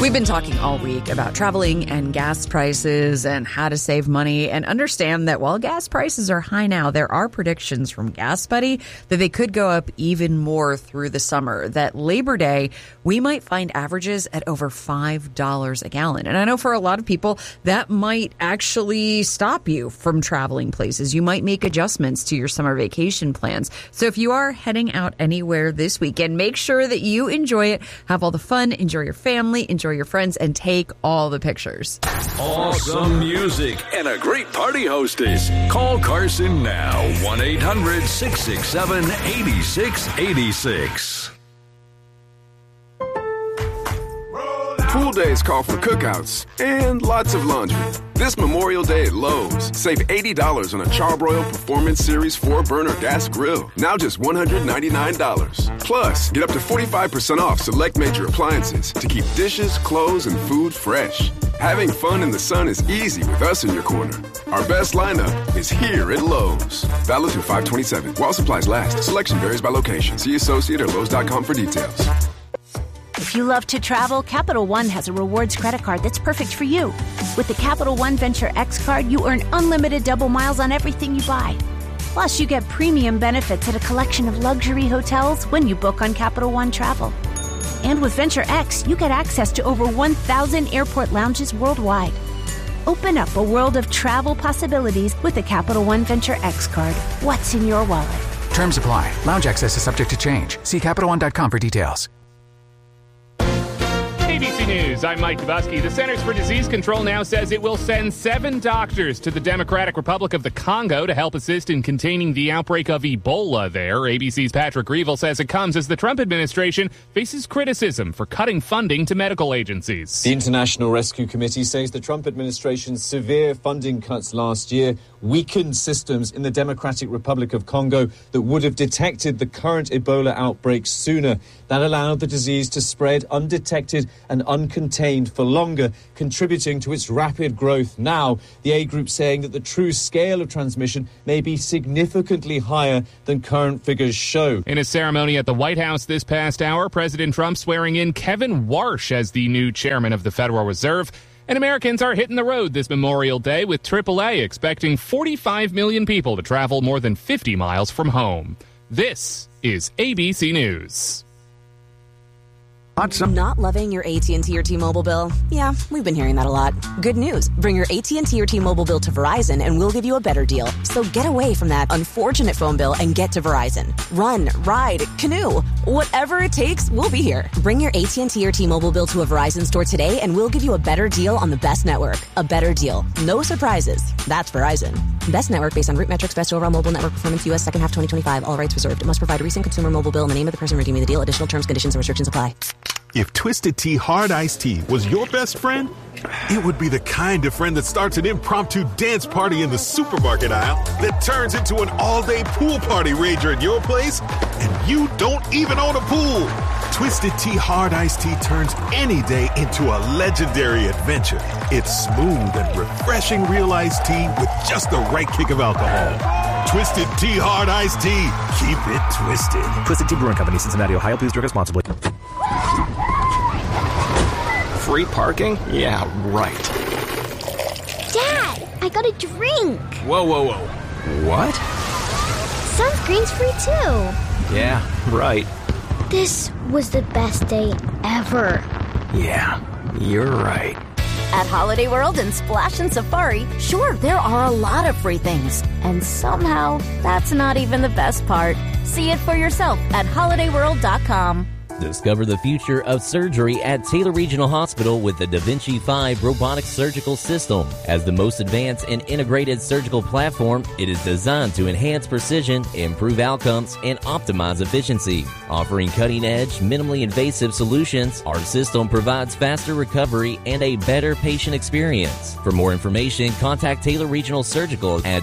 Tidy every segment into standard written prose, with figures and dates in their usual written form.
We've been talking all week about traveling and gas prices and how to save money, and understand that while gas prices are high now, there are predictions from Gas Buddy that they could go up even more through the summer. That Labor Day, we might find averages at over $5 a gallon. And I know for a lot of people, that might actually stop you from traveling places. You might make adjustments to your summer vacation plans. So if you are heading out anywhere this weekend, make sure that you enjoy it, have all the fun, enjoy your family, enjoy your friends, and take all the pictures. Awesome music and a great party hostess. Call Carson now. 1-800-667-8686. Pool days call for cookouts and lots of laundry. This Memorial Day at Lowe's, save $80 on a Charbroil Performance Series 4-burner gas grill. Now just $199. Plus, get up to 45% off select major appliances to keep dishes, clothes, and food fresh. Having fun in the sun is easy with us in your corner. Our best lineup is here at Lowe's. Valid through 5/27. While supplies last. Selection varies by location. See associate or Lowe's.com for details. If you love to travel, Capital One has a rewards credit card that's perfect for you. With the Capital One Venture X card, you earn unlimited double miles on everything you buy. Plus, you get premium benefits at a collection of luxury hotels when you book on Capital One Travel. And with Venture X, you get access to over 1,000 airport lounges worldwide. Open up a world of travel possibilities with the Capital One Venture X card. What's in your wallet? Terms apply. Lounge access is subject to change. See CapitalOne.com for details. ABC News, I'm Mike Dubusky. The Centers for Disease Control now says it will send 7 doctors to the Democratic Republic of the Congo to help assist in containing the outbreak of Ebola there. ABC's Patrick Greville says it comes as the Trump administration faces criticism for cutting funding to medical agencies. The International Rescue Committee says the Trump administration's severe funding cuts last year weakened systems in the Democratic Republic of Congo that would have detected the current Ebola outbreak sooner. That allowed the disease to spread undetected and uncontained for longer, contributing to its rapid growth. Now, the aid group saying that the true scale of transmission may be significantly higher than current figures show. In a ceremony at the White House this past hour, President Trump swearing in Kevin Warsh as the new chairman of the Federal Reserve. And Americans are hitting the road this Memorial Day, with AAA expecting 45 million people to travel more than 50 miles from home. This is ABC News. Not loving your AT&T or T-Mobile bill? Yeah, we've been hearing that a lot. Good news. Bring your AT&T or T-Mobile bill to Verizon and we'll give you a better deal. So get away from that unfortunate phone bill and get to Verizon. Run, ride, canoe. Whatever it takes, we'll be here. Bring your AT&T or T-Mobile bill to a Verizon store today and we'll give you a better deal on the best network. A better deal. No surprises. That's Verizon. Best network based on root metrics, best overall mobile network performance, U.S. second half 2025. All rights reserved. Must provide a recent consumer mobile bill in the name of the person redeeming the deal. Additional terms, conditions, and restrictions apply. If Twisted Tea Hard Iced Tea was your best friend, it would be the kind of friend that starts an impromptu dance party in the supermarket aisle that turns into an all-day pool party rager at your place, and you don't even own a pool. Twisted Tea Hard Iced Tea turns any day into a legendary adventure. It's smooth and refreshing real iced tea with just the right kick of alcohol. Twisted Tea Hard Iced Tea. Keep it twisted. Twisted Tea Brewing Company, Cincinnati, Ohio. Please drink responsibly. Free parking? Yeah, right. Dad, I got a drink. Whoa. What? Sunscreen's free too. Yeah, right. This was the best day ever. Yeah, you're right. At Holiday World and Splash and Safari, sure, there are a lot of free things. And somehow, that's not even the best part. See it for yourself at holidayworld.com. Discover the future of surgery at Taylor Regional Hospital with the Da Vinci 5 robotic surgical system. As the most advanced and integrated surgical platform, it is designed to enhance precision, improve outcomes, and optimize efficiency. Offering cutting-edge, minimally invasive solutions, our system provides faster recovery and a better patient experience. For more information, contact Taylor Regional Surgical at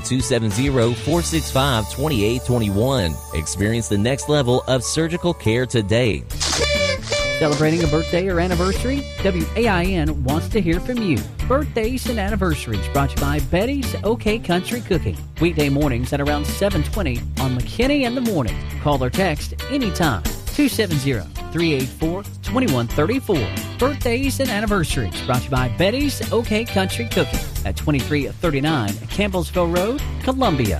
270-465-2821. Experience the next level of surgical care today. Celebrating a birthday or anniversary? WAIN wants to hear from you. Birthdays and anniversaries brought to you by Betty's OK Country Cooking. Weekday mornings at around 7:20 on McKinney in the Morning. Call or text anytime. 270-384-2134. Birthdays and Anniversaries, brought to you by Betty's OK Country Cooking at 2339 Campbellsville Road, Columbia.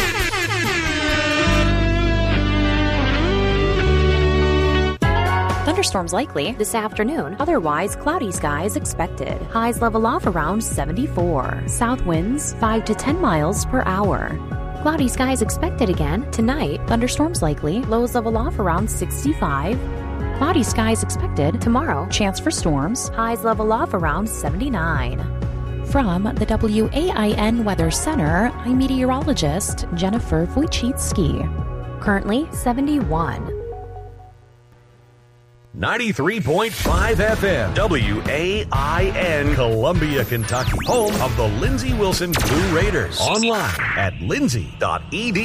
Thunderstorms likely this afternoon. Otherwise, cloudy skies expected. Highs level off around 74. South winds 5 to 10 miles per hour. Cloudy skies expected again tonight. Thunderstorms likely. Lows level off around 65. Cloudy skies expected tomorrow. Chance for storms. Highs level off around 79. From the WAIN Weather Center, I'm meteorologist Jennifer Wojcicki. Currently 71. 93.5 FM, WAIN, Columbia, Kentucky. Home of the Lindsey Wilson Blue Raiders. Online at lindsey.edu.